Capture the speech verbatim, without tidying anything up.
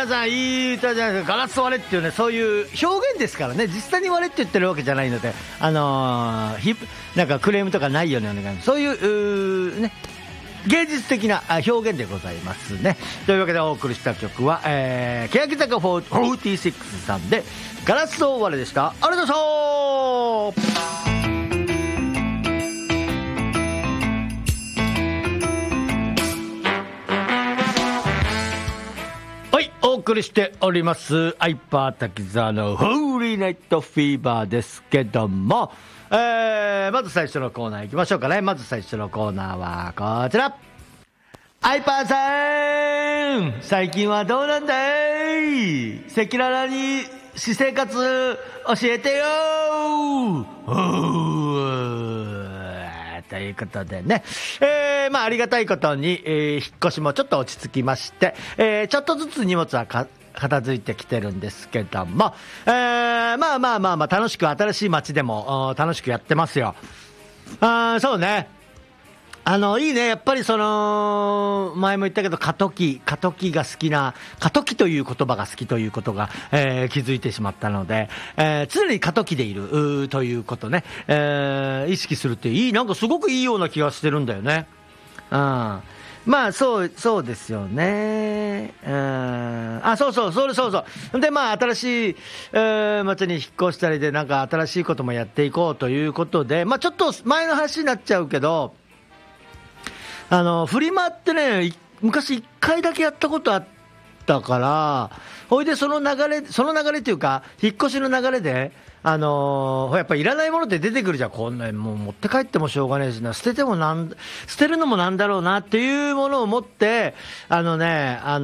皆さんいい歌じゃないですか。ガラス割れっていうね、そういう表現ですからね。実際に割れって言ってるわけじゃないので、あのー、ヒなんかクレームとかないようにお願いします。そういう、うーね、芸術的な表現でございますね。というわけでお送りした曲は、えー、欅坂フォーティーシックスさんでガラス割れでした。ありがとうございました。お送りしておりますアイパー滝沢のホーリーナイトフィーバーですけども、えー、まず最初のコーナー行きましょうかね。まず最初のコーナーはこちら。アイパーさん、最近はどうなんだい。赤裸々に私生活教えてよということでね、えー、まあありがたいことに、えー、引っ越しもちょっと落ち着きまして、えー、ちょっとずつ荷物はか片付いてきてるんですけども、えー、まあまあまあまあ楽しく新しい街でも楽しくやってますよ。あー、そうね、あのいいね、やっぱりその前も言ったけど過渡期過渡期が好きな、過渡期という言葉が好きということが、えー、気づいてしまったので、えー、常に過渡期でいるということね、えー、意識するっていい、なんかすごくいいような気がしてるんだよね。うん、まあそうそうですよね。うん、あ、そうそうそうそうそうで、まあ新しい、えー、街に引っ越したりで、なんか新しいこともやっていこうということで、まあちょっと前の話になっちゃうけど、あのフリマってね、昔いっかいだけやったことあったから、ほいでその流れその流れというか引っ越しの流れで、あのー、やっぱりいらないものって出てくるじゃん。こんなもう持って帰ってもしょうがないしな、捨ててもなん捨てるのもなんだろうなっていうものを持って、あのねあの